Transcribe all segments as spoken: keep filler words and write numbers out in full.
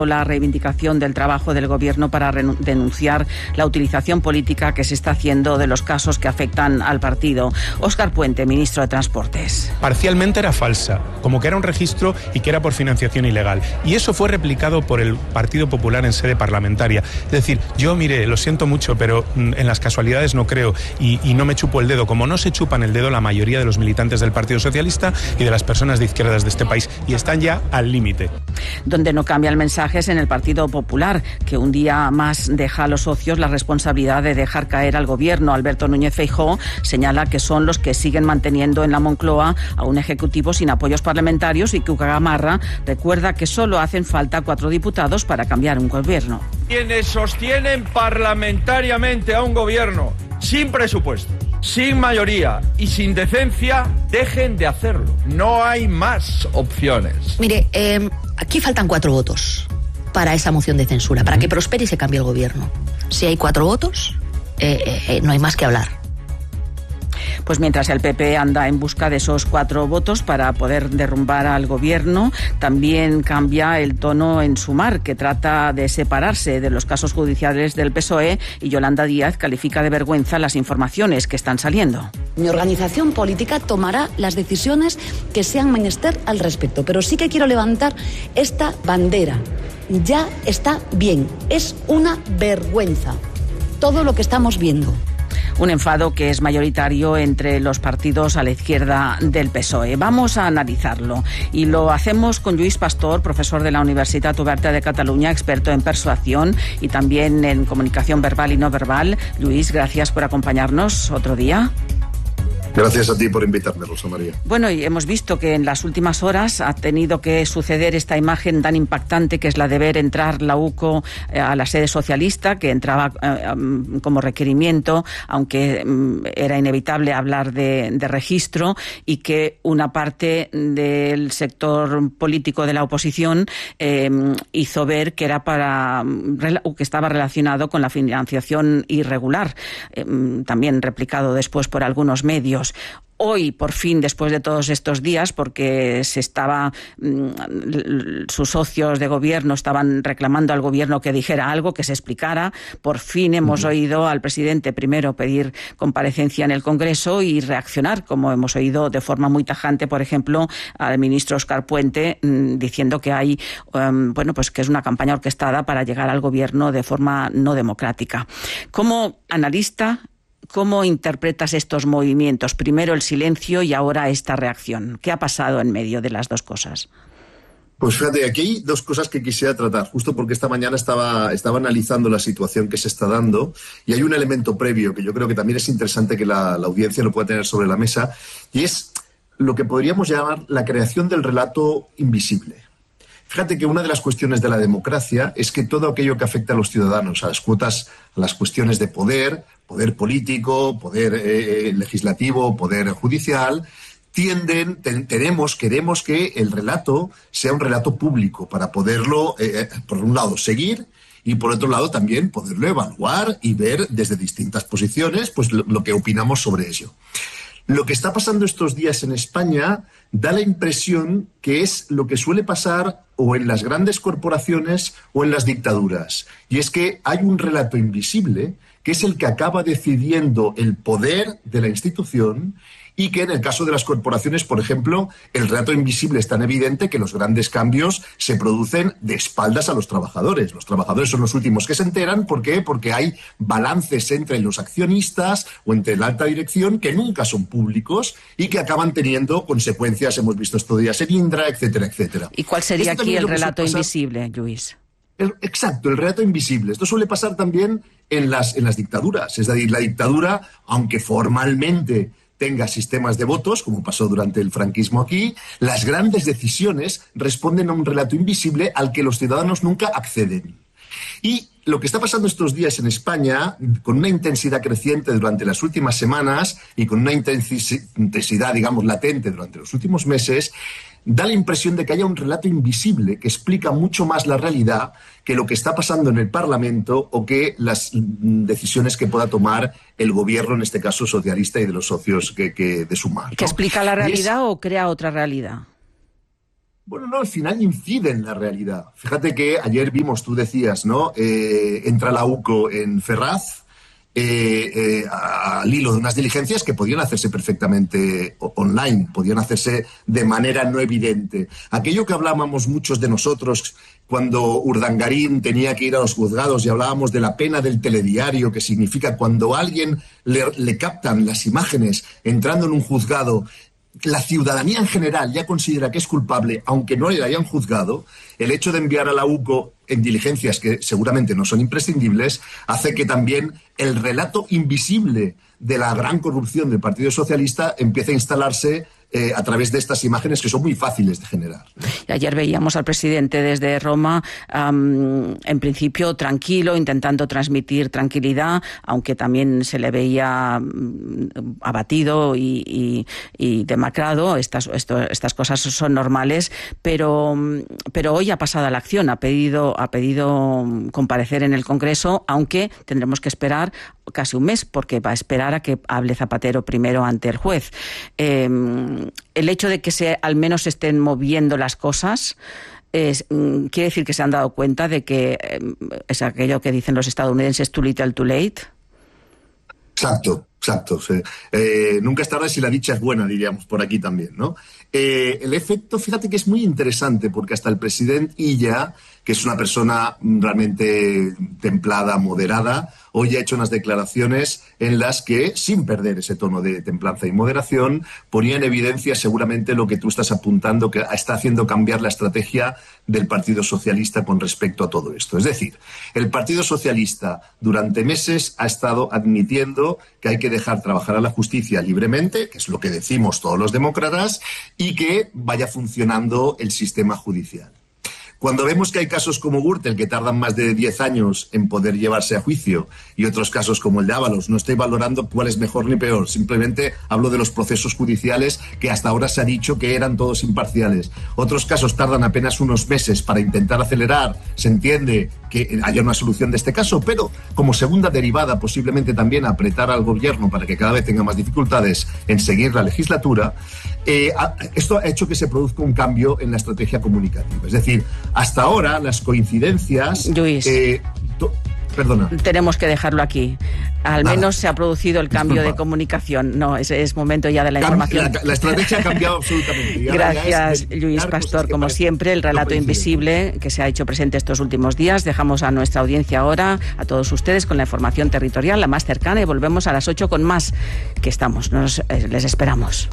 la reivindicación del trabajo del Gobierno para denunciar la utilización política que se está haciendo de los casos que afectan al partido. Óscar Puente, ministro de Transportes. Parcialmente era falsa, como que era un registro y que era por financiación ilegal. Y eso fue replicado por el Partido Popular en sede parlamentaria. Es decir, yo, mire, lo siento mucho, pero en las casualidades no creo y, y no me chupo el dedo, como no se chupan el dedo la mayoría de los militantes del Partido Socialista y de las personas de izquierdas de este país, y están ya al límite. Donde no cambia el mensaje es en el Partido Popular, que un día más deja a los socios la responsabilidad de dejar caer al Gobierno. Alberto Núñez Feijóo señala que son los que siguen manteniendo en la Moncloa a un ejecutivo sin apoyos parlamentarios, y Cuca Gamarra recuerda que solo hacen falta cuatro diputados para cambiar un Gobierno. Quienes sostienen parlamentariamente a un Gobierno sin presupuesto, sin mayoría y sin decencia, dejen de hacerlo. No hay más opciones. Mire, eh, aquí faltan cuatro votos para esa moción de censura, para que prospere y se cambie el Gobierno. Si hay cuatro votos, eh, eh, no hay más que hablar. Pues mientras el P P anda en busca de esos cuatro votos para poder derrumbar al Gobierno, también cambia el tono en Sumar, que trata de separarse de los casos judiciales del P S O E, y Yolanda Díaz califica de vergüenza las informaciones que están saliendo. Mi organización política tomará las decisiones que sean menester al respecto, pero sí que quiero levantar esta bandera. Ya está bien, es una vergüenza todo lo que estamos viendo. Un enfado que es mayoritario entre los partidos a la izquierda del P S O E. Vamos a analizarlo y lo hacemos con Lluís Pastor, profesor de la Universitat Oberta de Cataluña, experto en persuasión y también en comunicación verbal y no verbal. Lluís, gracias por acompañarnos otro día. Gracias a ti por invitarme, Rosa María. Bueno, y hemos visto que en las últimas horas ha tenido que suceder esta imagen tan impactante, que es la de ver entrar la U C O eh, a la sede socialista, que entraba eh, como requerimiento, aunque eh, era inevitable hablar de, de registro, y que una parte del sector político de la oposición eh, hizo ver que era para que estaba relacionado con la financiación irregular, eh, también replicado después por algunos medios. Hoy, por fin, después de todos estos días, porque se estaba, sus socios de gobierno estaban reclamando al gobierno que dijera algo, que se explicara, por fin hemos uh-huh. oído al presidente primero pedir comparecencia en el Congreso y reaccionar, como hemos oído de forma muy tajante, por ejemplo, al ministro Óscar Puente, diciendo que hay, um, bueno, pues que es una campaña orquestada para llegar al gobierno de forma no democrática. Como analista, ¿cómo interpretas estos movimientos? Primero el silencio y ahora esta reacción. ¿Qué ha pasado en medio de las dos cosas? Pues fíjate, aquí hay dos cosas que quisiera tratar, justo porque esta mañana estaba, estaba analizando la situación que se está dando, y hay un elemento previo que yo creo que también es interesante que la, la audiencia lo pueda tener sobre la mesa, y es lo que podríamos llamar la creación del relato invisible. Fíjate que una de las cuestiones de la democracia es que todo aquello que afecta a los ciudadanos, a las cuotas, a las cuestiones de poder, poder político, poder eh, legislativo, poder judicial, tienden, ten, tenemos, queremos que el relato sea un relato público para poderlo, eh, por un lado, seguir, y por otro lado también poderlo evaluar y ver desde distintas posiciones pues lo, lo que opinamos sobre ello. Lo que está pasando estos días en España da la impresión que es lo que suele pasar o en las grandes corporaciones o en las dictaduras. Y es que hay un relato invisible que es el que acaba decidiendo el poder de la institución, y que en el caso de las corporaciones, por ejemplo, el relato invisible es tan evidente que los grandes cambios se producen de espaldas a los trabajadores. Los trabajadores son los últimos que se enteran. ¿Por qué? Porque hay balances entre los accionistas o entre la alta dirección que nunca son públicos y que acaban teniendo consecuencias. Hemos visto estos días en Indra, etcétera, etcétera. ¿Y cuál sería aquí el relato invisible, Lluís? El, exacto, el relato invisible. Esto suele pasar también en las, en las dictaduras. Es decir, la dictadura, aunque formalmente tenga sistemas de votos, como pasó durante el franquismo aquí, las grandes decisiones responden a un relato invisible al que los ciudadanos nunca acceden. Y lo que está pasando estos días en España, con una intensidad creciente durante las últimas semanas y con una intensidad, digamos, latente durante los últimos meses, da la impresión de que haya un relato invisible que explica mucho más la realidad que lo que está pasando en el Parlamento o que las decisiones que pueda tomar el gobierno, en este caso socialista, y de los socios que, que de Sumar, ¿no? ¿Que explica la realidad es... o crea otra realidad? Bueno, no, al final incide en la realidad. Fíjate que ayer vimos, tú decías, ¿no? Eh, entra la U C O en Ferraz, eh, eh, al hilo de unas diligencias que podían hacerse perfectamente online, podían hacerse de manera no evidente. Aquello que hablábamos muchos de nosotros cuando Urdangarín tenía que ir a los juzgados y hablábamos de la pena del telediario, que significa cuando a alguien le, le captan las imágenes entrando en un juzgado, la ciudadanía en general ya considera que es culpable, aunque no le hayan juzgado. El hecho de enviar a la U C O en diligencias que seguramente no son imprescindibles hace que también el relato invisible de la gran corrupción del Partido Socialista empiece a instalarse Eh, a través de estas imágenes que son muy fáciles de generar. Y ayer veíamos al presidente desde Roma, um, en principio tranquilo, intentando transmitir tranquilidad, aunque también se le veía um, abatido y, y, y demacrado. Estas, esto, estas cosas son normales, pero, pero hoy ha pasado a la acción, ha pedido, ha pedido comparecer en el Congreso, aunque tendremos que esperar casi un mes, porque va a esperar a que hable Zapatero primero ante el juez. Eh, el hecho de que se al menos estén moviendo las cosas es, quiere decir que se han dado cuenta de que eh, es aquello que dicen los estadounidenses, too little, too late. Exacto, exacto. Sí. Eh, nunca es tarde si la dicha es buena, diríamos por aquí también, ¿no? Eh, el efecto, fíjate que es muy interesante, porque hasta el presidente Illa, que es una persona realmente templada, moderada, hoy ha hecho unas declaraciones en las que, sin perder ese tono de templanza y moderación, ponía en evidencia seguramente lo que tú estás apuntando, que está haciendo cambiar la estrategia del Partido Socialista con respecto a todo esto. Es decir, el Partido Socialista durante meses ha estado admitiendo que hay que dejar trabajar a la justicia libremente, que es lo que decimos todos los demócratas, y que vaya funcionando el sistema judicial. Cuando vemos que hay casos como Gürtel que tardan más de diez años en poder llevarse a juicio y otros casos como el de Ábalos, no estoy valorando cuál es mejor ni peor, simplemente hablo de los procesos judiciales que hasta ahora se ha dicho que eran todos imparciales. Otros casos tardan apenas unos meses para intentar acelerar, se entiende que haya una solución de este caso, pero como segunda derivada posiblemente también apretar al gobierno para que cada vez tenga más dificultades en seguir la legislatura. Eh, esto ha hecho que se produzca un cambio en la estrategia comunicativa. Es decir, hasta ahora las coincidencias... Luis, eh, to, perdona. Tenemos que dejarlo aquí. Al Nada. menos se ha producido el cambio Disculpa. de comunicación. No, es, es momento ya de la información. La, la estrategia ha cambiado absolutamente. Gracias, Luis Pastor. Como siempre, el relato invisible que se ha hecho presente estos últimos días. Dejamos a nuestra audiencia ahora, a todos ustedes, con la información territorial, la más cercana, y volvemos a las ocho con más, que estamos. Nos, eh, les esperamos.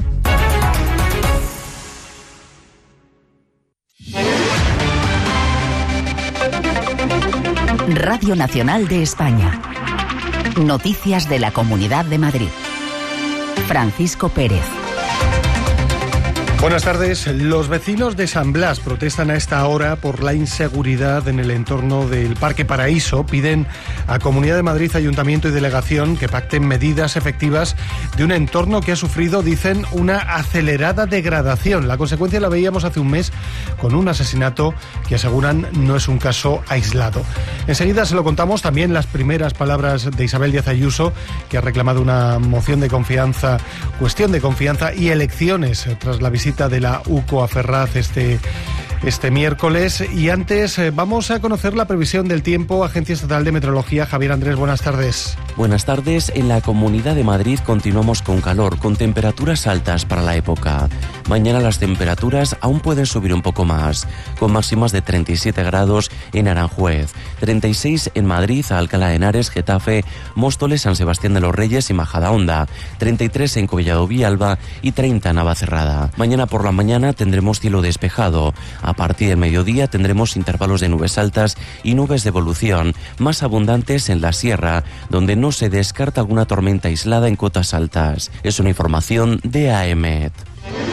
Radio Nacional de España. Noticias de la Comunidad de Madrid. Francisco Pérez. Buenas tardes. Los vecinos de San Blas protestan a esta hora por la inseguridad en el entorno del Parque Paraíso. Piden a Comunidad de Madrid, Ayuntamiento y Delegación que pacten medidas efectivas de un entorno que ha sufrido, dicen, una acelerada degradación. La consecuencia la veíamos hace un mes con un asesinato que aseguran no es un caso aislado. Enseguida se lo contamos, también las primeras palabras de Isabel Díaz Ayuso, que ha reclamado una moción de confianza, cuestión de confianza y elecciones tras la visita de la U C O a Ferraz este, este miércoles. Y antes eh, vamos a conocer la previsión del tiempo. Agencia Estatal de Meteorología, Javier Andrés, buenas tardes. Buenas tardes. En la Comunidad de Madrid continuamos con calor, con temperaturas altas para la época. Mañana las temperaturas aún pueden subir un poco más, con máximas de treinta y siete grados en Aranjuez, treinta y seis en Madrid, Alcalá de Henares, Getafe, Móstoles, San Sebastián de los Reyes y Majadahonda, treinta y tres en Collado Villalba y treinta en Navacerrada. Mañana por la mañana tendremos cielo despejado. A partir del mediodía tendremos intervalos de nubes altas y nubes de evolución, más abundantes en la sierra, donde no se descarta alguna tormenta aislada en cotas altas. Es una información de A E M E T.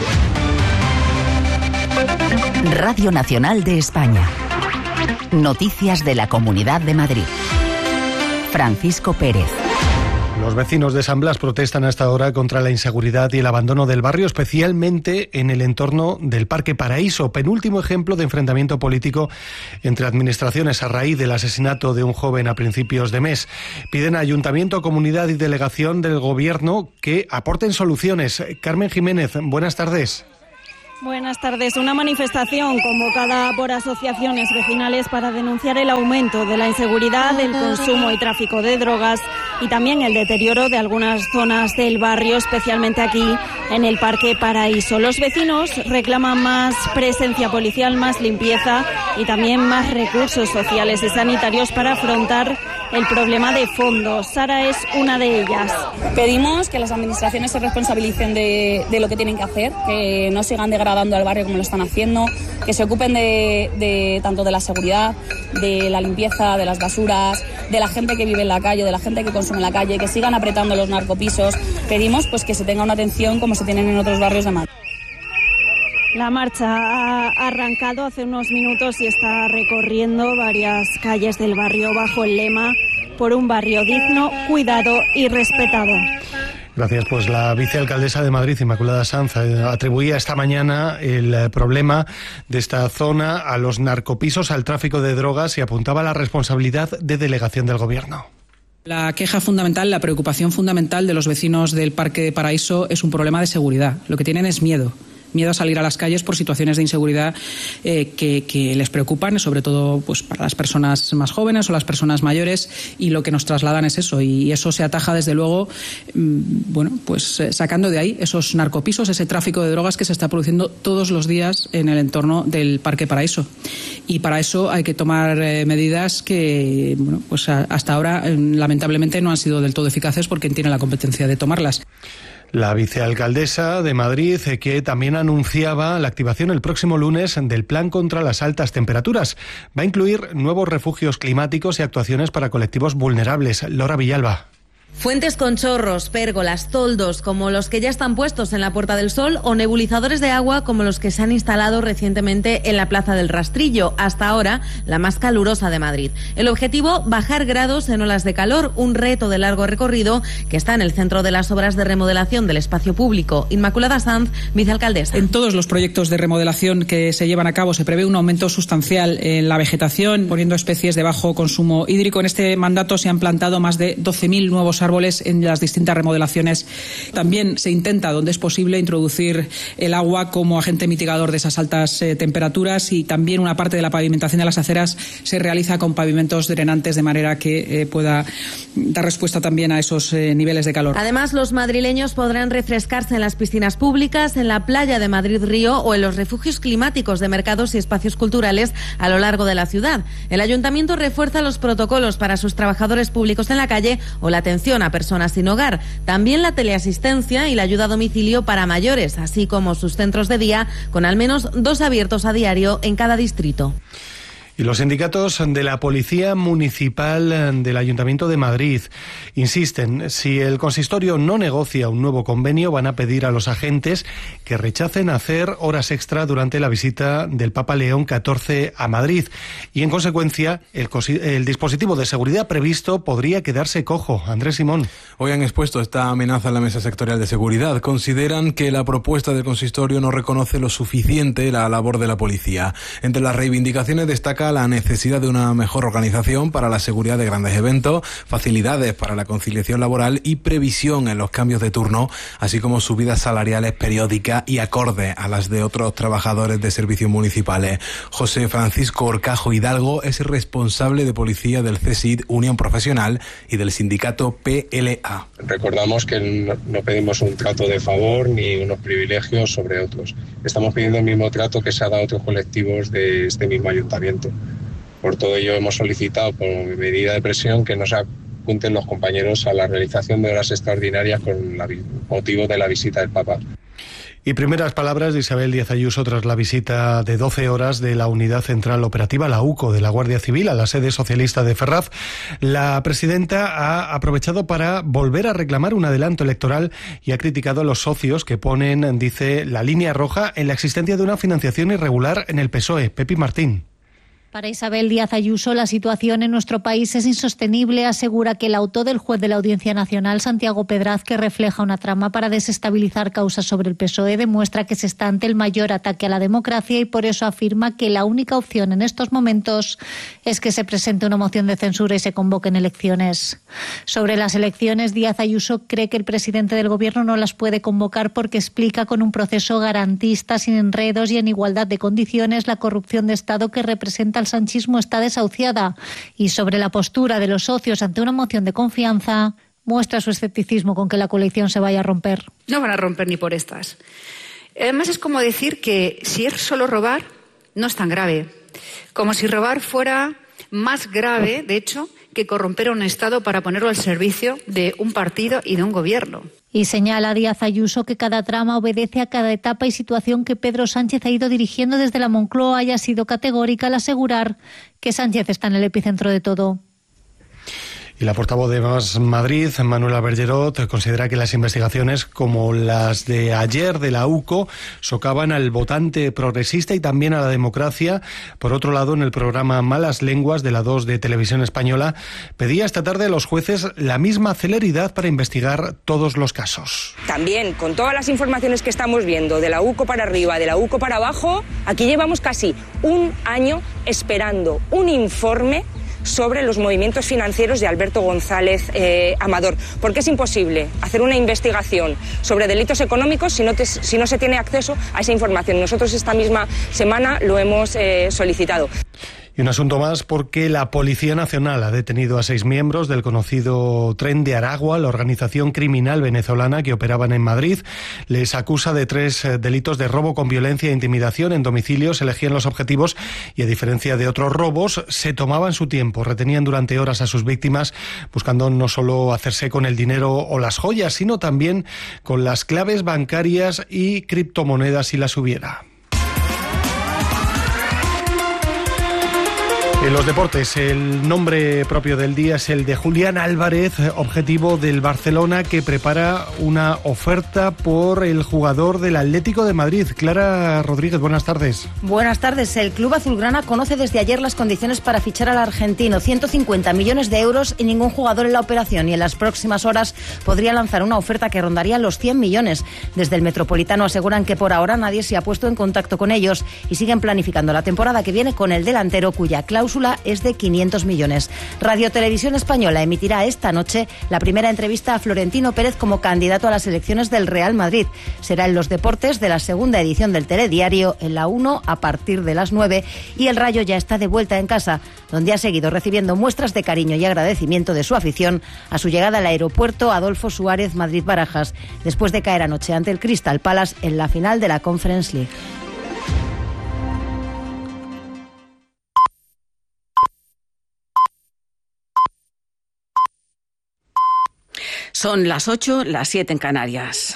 Radio Nacional de España. Noticias de la Comunidad de Madrid. Francisco Pérez. Los vecinos de San Blas protestan hasta ahora contra la inseguridad y el abandono del barrio, especialmente en el entorno del Parque Paraíso, penúltimo ejemplo de enfrentamiento político entre administraciones a raíz del asesinato de un joven a principios de mes. Piden a Ayuntamiento, Comunidad y Delegación del Gobierno que aporten soluciones. Carmen Jiménez, buenas tardes. Buenas tardes. Una manifestación convocada por asociaciones vecinales para denunciar el aumento de la inseguridad, el consumo y tráfico de drogas y también el deterioro de algunas zonas del barrio, especialmente aquí en el Parque Paraíso. Los vecinos reclaman más presencia policial, más limpieza y también más recursos sociales y sanitarios para afrontar el problema de fondo. Sara es una de ellas. Pedimos que las administraciones se responsabilicen de, de lo que tienen que hacer, que no sigan degradando al barrio como lo están haciendo, que se ocupen de, de tanto de la seguridad, de la limpieza, de las basuras, de la gente que vive en la calle, de la gente que consume en la calle, que sigan apretando los narcopisos. Pedimos pues que se tenga una atención como se tienen en otros barrios de Madrid. La marcha ha arrancado hace unos minutos y está recorriendo varias calles del barrio bajo el lema "Por un barrio digno, cuidado y respetado". Gracias. Pues la vicealcaldesa de Madrid, Inmaculada Sanz, atribuía esta mañana el problema de esta zona a los narcopisos, al tráfico de drogas y apuntaba a la responsabilidad de delegación del Gobierno. La queja fundamental, la preocupación fundamental de los vecinos del Parque Paraíso es un problema de seguridad. Lo que tienen es miedo. Miedo a salir a las calles por situaciones de inseguridad eh, que, que les preocupan, sobre todo pues para las personas más jóvenes o las personas mayores, y lo que nos trasladan es eso, y eso se ataja desde luego mmm, bueno, pues eh, sacando de ahí esos narcopisos, ese tráfico de drogas que se está produciendo todos los días en el entorno del Parque Paraíso. Y para eso hay que tomar eh, medidas que bueno, pues a, hasta ahora eh, lamentablemente no han sido del todo eficaces porque tienen la competencia de tomarlas. La vicealcaldesa de Madrid, que también anunciaba la activación el próximo lunes del plan contra las altas temperaturas. Va a incluir nuevos refugios climáticos y actuaciones para colectivos vulnerables. Laura Villalba. Fuentes con chorros, pérgolas, toldos como los que ya están puestos en la Puerta del Sol o nebulizadores de agua como los que se han instalado recientemente en la Plaza del Rastrillo, hasta ahora la más calurosa de Madrid. El objetivo, bajar grados en olas de calor, un reto de largo recorrido que está en el centro de las obras de remodelación del espacio público. Inmaculada Sanz, vicealcaldesa. En todos los proyectos de remodelación que se llevan a cabo se prevé un aumento sustancial en la vegetación, poniendo especies de bajo consumo hídrico. En este mandato se han plantado más de doce mil nuevos árboles en las distintas remodelaciones. También se intenta, donde es posible, introducir el agua como agente mitigador de esas altas eh, temperaturas, y también una parte de la pavimentación de las aceras se realiza con pavimentos drenantes de manera que eh, pueda dar respuesta también a esos eh, niveles de calor. Además, los madrileños podrán refrescarse en las piscinas públicas, en la playa de Madrid Río o en los refugios climáticos de mercados y espacios culturales a lo largo de la ciudad. El ayuntamiento refuerza los protocolos para sus trabajadores públicos en la calle o la atención a personas sin hogar, también la teleasistencia y la ayuda a domicilio para mayores, así como sus centros de día, con al menos dos abiertos a diario en cada distrito. Y los sindicatos de la Policía Municipal del Ayuntamiento de Madrid insisten, si el consistorio no negocia un nuevo convenio, van a pedir a los agentes que rechacen hacer horas extra durante la visita del Papa León catorce a Madrid. Y en consecuencia, el, el dispositivo de seguridad previsto podría quedarse cojo. Andrés Simón. Hoy han expuesto esta amenaza en la Mesa Sectorial de Seguridad. Consideran que la propuesta del consistorio no reconoce lo suficiente la labor de la policía. Entre las reivindicaciones destaca la necesidad de una mejor organización para la seguridad de grandes eventos, facilidades para la conciliación laboral y previsión en los cambios de turno, así como subidas salariales periódicas y acordes a las de otros trabajadores de servicios municipales. José Francisco Horcajo Hidalgo es responsable de policía del C S I D Unión Profesional y del sindicato P L A. Recordamos que no, no pedimos un trato de favor ni unos privilegios sobre otros. Estamos pidiendo el mismo trato que se ha dado a otros colectivos de este mismo ayuntamiento. Por todo ello hemos solicitado, por medida de presión, que nos apunten los compañeros a la realización de horas extraordinarias con la, motivo de la visita del Papa. Y primeras palabras de Isabel Díaz Ayuso tras la visita de doce horas de la Unidad Central Operativa, la U C O, de la Guardia Civil, a la sede socialista de Ferraz. La presidenta ha aprovechado para volver a reclamar un adelanto electoral y ha criticado a los socios que ponen, dice, la línea roja en la existencia de una financiación irregular en el P S O E. Pepi Martín. Para Isabel Díaz Ayuso, la situación en nuestro país es insostenible. Asegura que el auto del juez de la Audiencia Nacional, Santiago Pedraz, que refleja una trama para desestabilizar causas sobre el P S O E, demuestra que se está ante el mayor ataque a la democracia y por eso afirma que la única opción en estos momentos es que se presente una moción de censura y se convoquen elecciones. Sobre las elecciones, Díaz Ayuso cree que el presidente del Gobierno no las puede convocar porque explica con un proceso garantista, sin enredos y en igualdad de condiciones, la corrupción de Estado que representa el sanchismo está desahuciada. Y sobre la postura de los socios ante una moción de confianza, muestra su escepticismo con que la coalición se vaya a romper. No van a romper ni por estas. Además, es como decir que si es solo robar, no es tan grave. Como si robar fuera más grave, de hecho, que corromper a un Estado para ponerlo al servicio de un partido y de un gobierno. Y señala Díaz Ayuso que cada trama obedece a cada etapa y situación que Pedro Sánchez ha ido dirigiendo desde la Moncloa y ha sido categórica al asegurar que Sánchez está en el epicentro de todo. Y la portavoz de Más Madrid, Manuela Bergerot, considera que las investigaciones como las de ayer de la U C O socavan al votante progresista y también a la democracia. Por otro lado, en el programa Malas Lenguas de la dos de Televisión Española, pedía esta tarde a los jueces la misma celeridad para investigar todos los casos. También, con todas las informaciones que estamos viendo, de la U C O para arriba, de la U C O para abajo, aquí llevamos casi un año esperando un informe sobre los movimientos financieros de Alberto González eh, Amador, porque es imposible hacer una investigación sobre delitos económicos si no, te, si no se tiene acceso a esa información. Nosotros esta misma semana lo hemos eh, solicitado. Y un asunto más porque la Policía Nacional ha detenido a seis miembros del conocido Tren de Aragua, la organización criminal venezolana que operaban en Madrid. Les acusa de tres delitos de robo con violencia e intimidación en domicilios. Elegían los objetivos y, a diferencia de otros robos, se tomaban su tiempo. Retenían durante horas a sus víctimas, buscando no solo hacerse con el dinero o las joyas, sino también con las claves bancarias y criptomonedas si las hubiera. En los deportes, el nombre propio del día es el de Julián Álvarez, objetivo del Barcelona, que prepara una oferta por el jugador del Atlético de Madrid. Clara Rodríguez, buenas tardes. Buenas tardes. El club azulgrana conoce desde ayer las condiciones para fichar al argentino. ciento cincuenta millones de euros y ningún jugador en la operación. Y en las próximas horas podría lanzar una oferta que rondaría los cien millones. Desde el Metropolitano aseguran que por ahora nadie se ha puesto en contacto con ellos y siguen planificando la temporada que viene con el delantero, cuya cláusula es de quinientos millones. Radio Televisión Española emitirá esta noche la primera entrevista a Florentino Pérez como candidato a las elecciones del Real Madrid. Será en los deportes de la segunda edición del Telediario, en la uno, a partir de las nueve, y el Rayo ya está de vuelta en casa, donde ha seguido recibiendo muestras de cariño y agradecimiento de su afición a su llegada al aeropuerto Adolfo Suárez Madrid-Barajas, después de caer anoche ante el Crystal Palace en la final de la Conference League. Son las ocho, las siete en Canarias.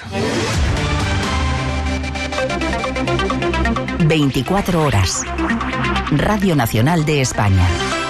veinticuatro horas. Radio Nacional de España.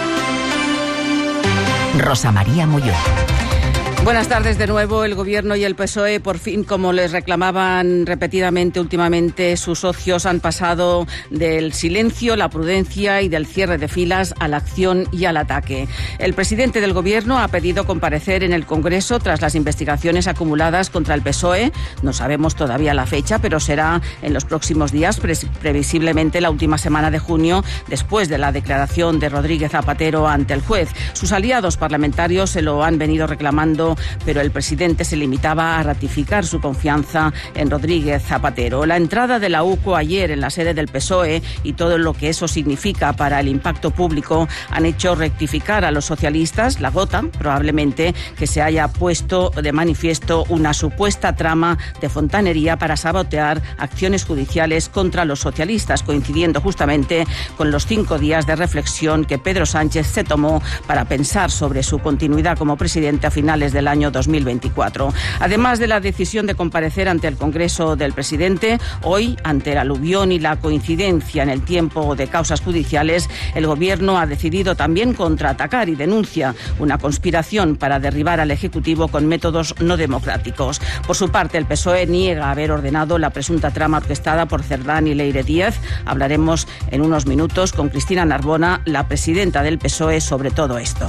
Rosa María Molló. Buenas tardes de nuevo. El Gobierno y el P S O E, por fin, como les reclamaban repetidamente últimamente sus socios, han pasado del silencio, la prudencia y del cierre de filas a la acción y al ataque. El presidente del Gobierno ha pedido comparecer en el Congreso tras las investigaciones acumuladas contra el P S O E. No sabemos todavía la fecha, pero será en los próximos días, pre- previsiblemente la última semana de junio, después de la declaración de Rodríguez Zapatero ante el juez. Sus aliados parlamentarios se lo han venido reclamando, pero el presidente se limitaba a ratificar su confianza en Rodríguez Zapatero. La entrada de la U C O ayer en la sede del P S O E y todo lo que eso significa para el impacto público han hecho rectificar a los socialistas, la gota, probablemente, que se haya puesto de manifiesto una supuesta trama de fontanería para sabotear acciones judiciales contra los socialistas, coincidiendo justamente con los cinco días de reflexión que Pedro Sánchez se tomó para pensar sobre su continuidad como presidente a finales de del año dos mil veinticuatro. Además de la decisión de comparecer ante el Congreso del presidente, hoy, ante el aluvión y la coincidencia en el tiempo de causas judiciales, el Gobierno ha decidido también contraatacar y denuncia una conspiración para derribar al Ejecutivo con métodos no democráticos. Por su parte, el P S O E niega haber ordenado la presunta trama orquestada por Cerdán y Leire Díaz. Hablaremos en unos minutos con Cristina Narbona, la presidenta del P S O E, sobre todo esto.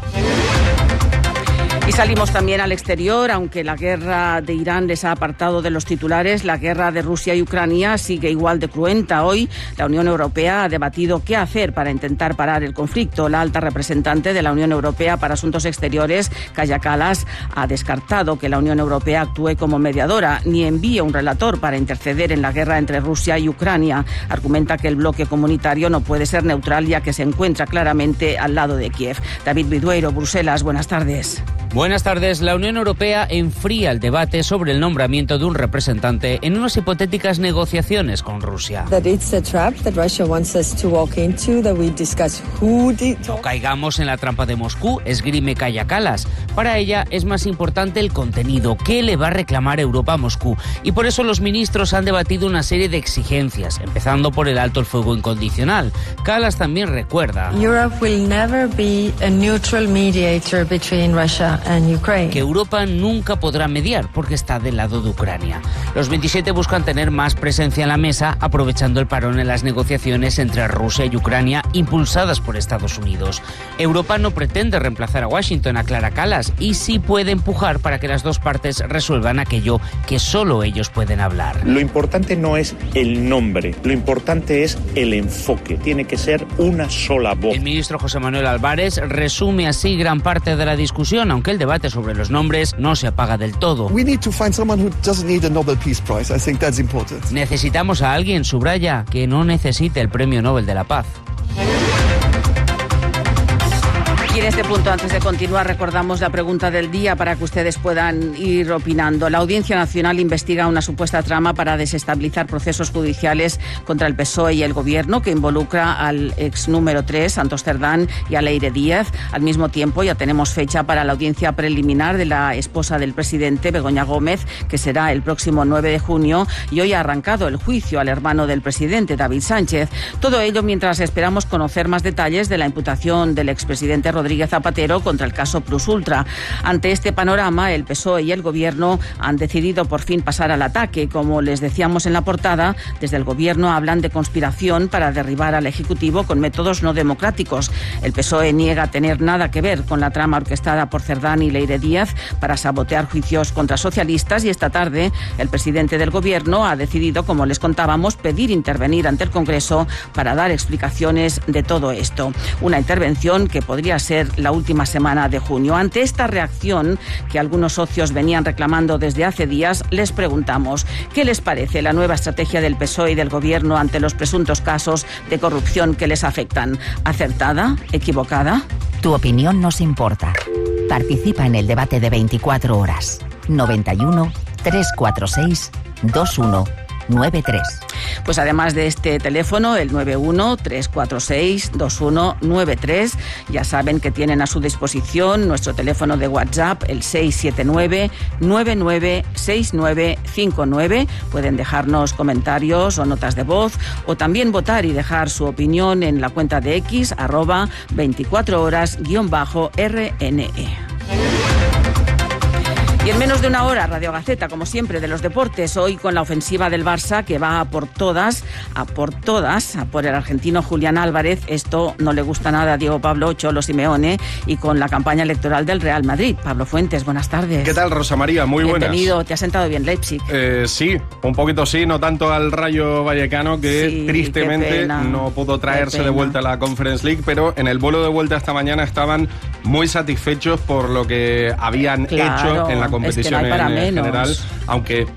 Y salimos también al exterior, aunque la guerra de Irán les ha apartado de los titulares. La guerra de Rusia y Ucrania sigue igual de cruenta. Hoy la Unión Europea ha debatido qué hacer para intentar parar el conflicto. La alta representante de la Unión Europea para Asuntos Exteriores, Kaja Kallas, ha descartado que la Unión Europea actúe como mediadora ni envíe un relator para interceder en la guerra entre Rusia y Ucrania. Argumenta que el bloque comunitario no puede ser neutral, ya que se encuentra claramente al lado de Kiev. David Bidueiro, Bruselas, buenas tardes. Buenas tardes. La Unión Europea enfría el debate sobre el nombramiento de un representante en unas hipotéticas negociaciones con Rusia. No caigamos en la trampa de Moscú, esgrime Kaja Kallas. Para ella es más importante el contenido, qué le va a reclamar Europa a Moscú. Y por eso los ministros han debatido una serie de exigencias, empezando por el alto el fuego incondicional. Kallas también recuerda Europe will never be a neutral mediator between Russia que Europa nunca podrá mediar porque está del lado de Ucrania. Los veintisiete buscan tener más presencia en la mesa, aprovechando el parón en las negociaciones entre Rusia y Ucrania impulsadas por Estados Unidos. Europa no pretende reemplazar a Washington, aclara Kallas, y sí puede empujar para que las dos partes resuelvan aquello que solo ellos pueden hablar. Lo importante no es el nombre, lo importante es el enfoque. Tiene que ser una sola voz. El ministro José Manuel Álvarez resume así gran parte de la discusión, aunque el debate sobre los nombres no se apaga del todo. Necesitamos a alguien, subraya, que no necesite el Premio Nobel de la Paz. Y en este punto, antes de continuar, recordamos la pregunta del día para que ustedes puedan ir opinando. La Audiencia Nacional investiga una supuesta trama para desestabilizar procesos judiciales contra el P S O E y el Gobierno, que involucra al ex número tres, Santos Cerdán, y a Leire Díaz. Al mismo tiempo, ya tenemos fecha para la audiencia preliminar de la esposa del presidente, Begoña Gómez, que será el próximo nueve de junio, y hoy ha arrancado el juicio al hermano del presidente, David Sánchez. Todo ello mientras esperamos conocer más detalles de la imputación del expresidente Rodríguez Rodríguez Zapatero contra el caso Plus Ultra. Ante este panorama, el P S O E y el Gobierno han decidido por fin pasar al ataque. Como les decíamos en la portada, desde el Gobierno hablan de conspiración para derribar al Ejecutivo con métodos no democráticos. El P S O E niega tener nada que ver con la trama orquestada por Cerdán y Leire Díaz para sabotear juicios contra socialistas, y esta tarde el presidente del Gobierno ha decidido, como les contábamos, pedir intervenir ante el Congreso para dar explicaciones de todo esto. Una intervención que podría ser la última semana de junio. Ante esta reacción que algunos socios venían reclamando desde hace días, les preguntamos ¿qué les parece la nueva estrategia del P S O E y del Gobierno ante los presuntos casos de corrupción que les afectan? ¿Acertada? ¿Equivocada? Tu opinión nos importa. Participa en el debate de veinticuatro horas. noventa y uno, trescientos cuarenta y seis, veintiuno noventa y tres. Pues además de este teléfono, el nueve uno, tres cuatro seis, dos uno nueve tres, ya saben que tienen a su disposición nuestro teléfono de WhatsApp, el seis siete nueve, nueve nueve seis nueve cinco nueve. Pueden dejarnos comentarios o notas de voz, o también votar y dejar su opinión en la cuenta de X, arroba veinticuatro horas guión bajo R N E. Y en menos de una hora, Radio Gaceta, como siempre, de los deportes. Hoy con la ofensiva del Barça, que va a por todas, a por todas, a por el argentino Julián Álvarez. Esto no le gusta nada a Diego Pablo Cholo Simeone, y con la campaña electoral del Real Madrid. Pablo Fuentes, buenas tardes. ¿Qué tal, Rosa María? Muy buenas. Bienvenido. ¿Te ha sentado bien Leipzig? Eh, sí, un poquito sí, no tanto al Rayo Vallecano, que sí, tristemente no pudo traerse de vuelta a la Conference League, pero en el vuelo de vuelta esta mañana estaban muy satisfechos por lo que habían claro, hecho en la competición es que no en general, aunque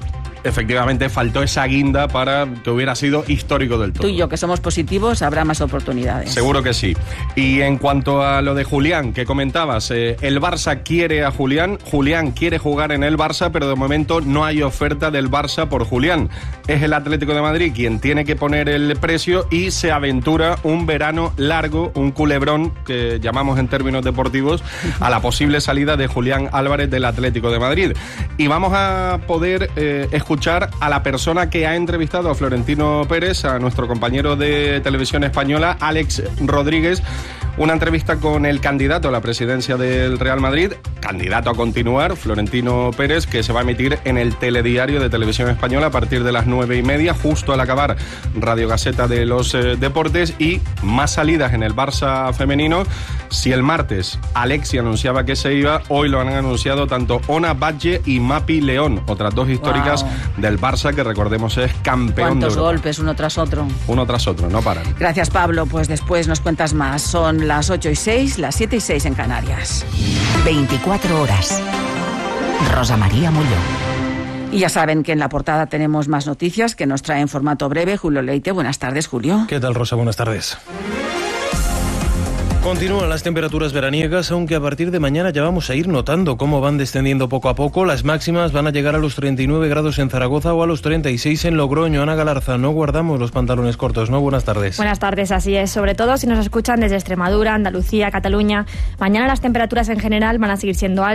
efectivamente faltó esa guinda para que hubiera sido histórico del todo. Tú y yo, que somos positivos, habrá más oportunidades. Seguro que sí. Y en cuanto a lo de Julián, que comentabas, eh, el Barça quiere a Julián, Julián quiere jugar en el Barça, pero de momento no hay oferta del Barça por Julián. Es el Atlético de Madrid quien tiene que poner el precio y se aventura un verano largo, un culebrón, que llamamos en términos deportivos, a la posible salida de Julián Álvarez del Atlético de Madrid. Y vamos a poder eh, escuchar a la persona que ha entrevistado a Florentino Pérez, a nuestro compañero de Televisión Española, Alex Rodríguez. Una entrevista con el candidato a la presidencia del Real Madrid, candidato a continuar, Florentino Pérez, que se va a emitir en el telediario de Televisión Española a partir de las nueve y media, justo al acabar Radio Gaceta de los eh, Deportes, y más salidas en el Barça femenino. Si el martes Alexia anunciaba que se iba, hoy lo han anunciado tanto Ona Batlle y Mapi León, otras dos históricas wow. del Barça, que recordemos es campeón. ¿Cuántos de golpes uno tras otro? Uno tras otro, no paran. Gracias, Pablo. Pues después nos cuentas más. Son las ocho y seis, las siete y seis en Canarias. veinticuatro horas. Rosa María Mulló. Y ya saben que en la portada tenemos más noticias que nos trae en formato breve Julio Leite. Buenas tardes, Julio. ¿Qué tal, Rosa? Buenas tardes. Continúan las temperaturas veraniegas, aunque a partir de mañana ya vamos a ir notando cómo van descendiendo poco a poco. Las máximas van a llegar a los treinta y nueve grados en Zaragoza o a los treinta y seis en Logroño. Ana Galarza, no guardamos los pantalones cortos, ¿no? Buenas tardes. Buenas tardes, así es. Sobre todo si nos escuchan desde Extremadura, Andalucía, Cataluña. Mañana las temperaturas en general van a seguir siendo altas.